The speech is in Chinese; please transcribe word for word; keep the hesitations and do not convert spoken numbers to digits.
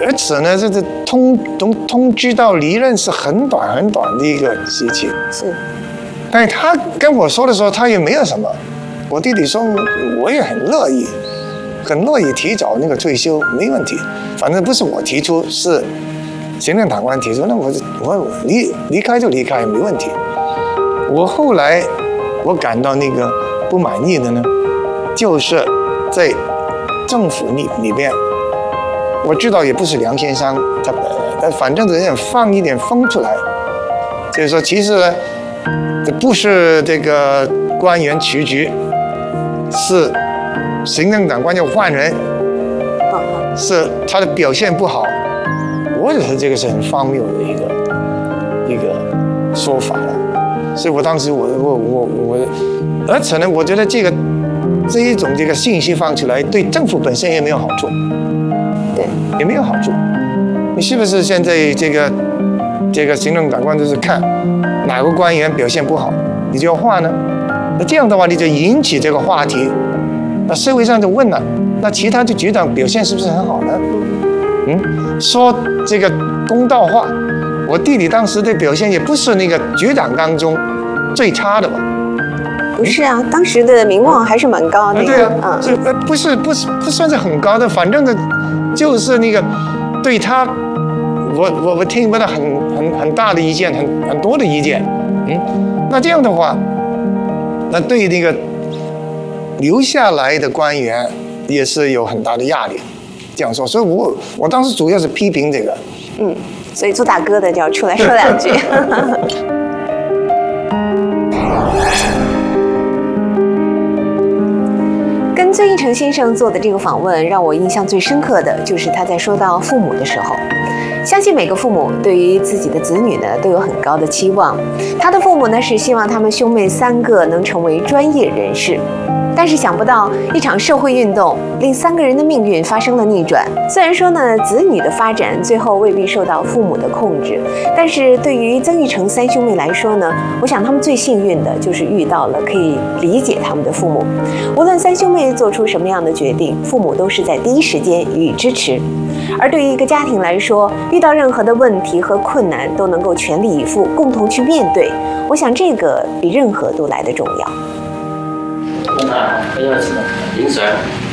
而且呢，这这通通通知到离任是很短很短的一个时期。 是。 但是他跟我说的时候，他也没有什么。我弟弟说，我也很乐意，很乐意提早那个退休，没问题。反正不是我提出，是行政长官提出，那我我离离开就离开，没问题。我后来我感到那个不满意的呢，就是在政府里里边，我知道也不是梁先生他，但反正人家放一点风出来，就是说其实呢，这不是这个官员辞职，是行政长官要换人，是他的表现不好。我觉得这个是很荒谬的一个一个说法了。所以我当时我我我我，而且呢，我觉得这个这一种这个信息放出来，对政府本身也没有好处， 对， 也没有好处。你是不是现在这个这个行政长官就是看哪个官员表现不好，你就要换呢？那这样的话，你就引起这个话题，那社会上就问了，那其他的局长表现是不是很好呢？嗯，说这个公道话。我弟弟当时的表现也不是那个局长当中最差的吧？ 不是啊，当时的名望还是蛮高的。 啊对啊，这呃不是不是不算是很高的，反正呢，就是那个对他，我我我听不到很很很大的意见，很很多的意见。嗯，那这样的话，那对那个留下来的官员也是有很大的压力。这样说，所以我我当时主要是批评这个。 嗯。所以做大哥的就要出来说两句。跟曾铉成先生做的这个访问，让我印象最深刻的就是他在说到父母的时候，相信每个父母对于自己的子女呢都有很高的期望。他的父母呢是希望他们兄妹三个能成为专业人士。但是想不到，一场社会运动令三个人的命运发生了逆转。虽然说呢，子女的发展最后未必受到父母的控制，但是对于曾铉成三兄妹来说呢，我想他们最幸运的就是遇到了可以理解他们的父母。无论三兄妹做出什么样的决定，父母都是在第一时间予以支持。而对于一个家庭来说，遇到任何的问题和困难都能够全力以赴，共同去面对。我想这个比任何都来得重要。 那还要什么？饮水。